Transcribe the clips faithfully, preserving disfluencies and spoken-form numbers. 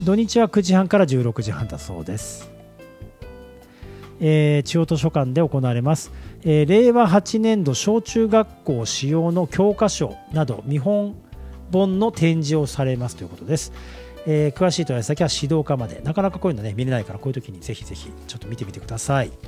土日はくじはんからじゅうろくじはんだそうです。えー、中央図書館で行われます、えー、れいわはちねんど小中学校使用の教科書など見本本の展示をされますということです。えー、詳しい問い合わせ先は指導課まで。なかなかこういうのね見れないから、こういう時にぜひぜひちょっと見てみてください。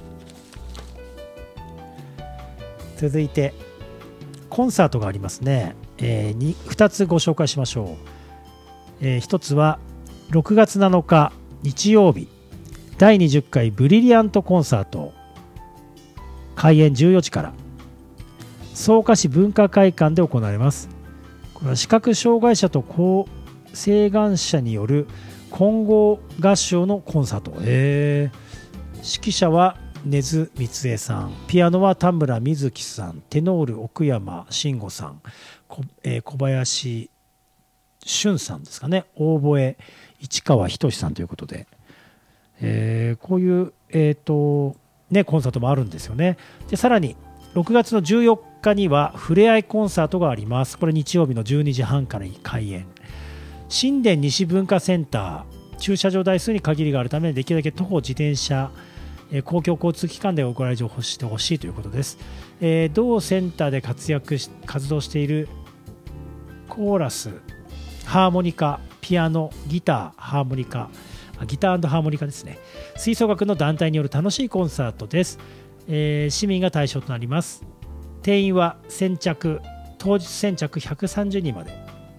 続いてコンサートがありますね。えー、にふたつご紹介しましょう。えー、ひとつはろくがつなのか日曜日、だいにじゅっかいブリリアントコンサート、開演じゅうよじから草加市文化会館で行われます。これは視覚障害者と高性眼者による混合合唱のコンサート。えー、指揮者は根津光恵さん、ピアノは田村瑞希さん、テノール奥山慎吾さん、こ、えー、小林俊さんですかね、オーボエ市川仁さんということで、えー、こういう、えーとね、コンサートもあるんですよね。でさらにろくがつのじゅうよっかにはふれあいコンサートがあります。これ日曜日のじゅうにじはんから開演。新田西文化センター、駐車場台数に限りがあるためできるだけ徒歩自転車、えー、公共交通機関でご来場してほしいということです。えー、同センターで活躍し活動しているコーラス、ハーモニカ、ピアノ、ギター、ハーモニカ、ギター&ハーモニカですね。吹奏楽の団体による楽しいコンサートです。えー、市民が対象となります。定員は先着、当日先着ひゃくさんじゅうにんまで。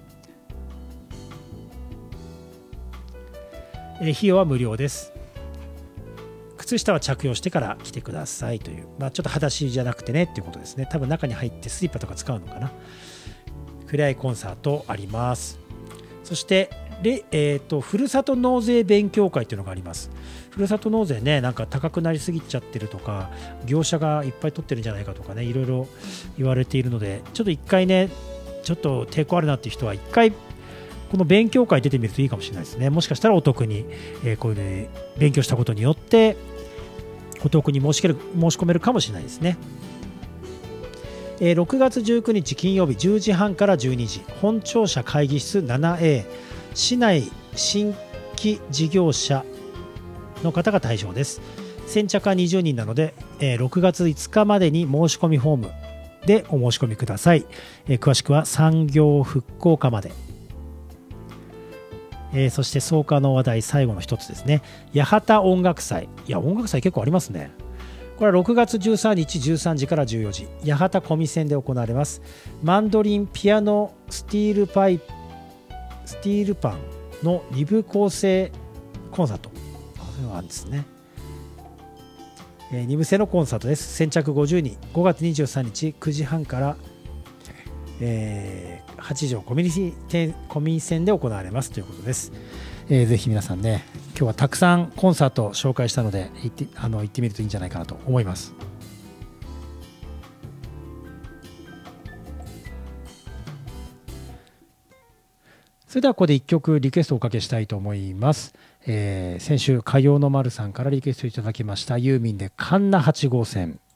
えー、費用は無料です。靴下は着用してから来てくださいという、まあ、ちょっと裸足じゃなくてねっていうことですね。多分中に入ってスリッパとか使うのかな。ふれあいコンサートあります。そしてえー、とふるさと納税勉強会というのがあります。ふるさと納税ね、なんか高くなりすぎちゃってるとか、業者がいっぱい取ってるんじゃないかとかね、いろいろ言われているので、ちょっと一回ね、ちょっと抵抗あるなっていう人は一回この勉強会出てみるといいかもしれないですね。もしかしたらお得に、えー、こういうね勉強したことによってお得に申し込める、申し込めるかもしれないですね。えー、ろくがつじゅうくにち金曜日じゅうじはんからじゅうにじ、本庁舎会議室 ななエー、市内新規事業者の方が対象です。先着はにじゅうにんなので、えー、ろくがついつかまでに申し込みフォームでお申し込みください。えー、詳しくは産業復興課まで。えー、そして草加の話題最後の一つですね。八幡音楽祭。いや、音楽祭結構ありますね。これはろくがつじゅうさんにちじゅうさんじからじゅうよじ、八幡小見線で行われます。マンドリン、ピアノ、スティールパイプ、スティールパンのに部構成コンサート。そういうのがあるんですね。えー、に部制のコンサートです。先着ごじゅうにん、ごがつにじゅうさんにちくじはんから、えー、はちじょうコミュニティコミ線で行われますということです。えー、ぜひ皆さんね、今日はたくさんコンサートを紹介したので行って、あの行ってみるといいんじゃないかなと思います。それではここでいっきょくリクエストをおかけしたいと思います。えー、先週火曜の丸さんからリクエストいただきましたユーミンでカンナはち号線。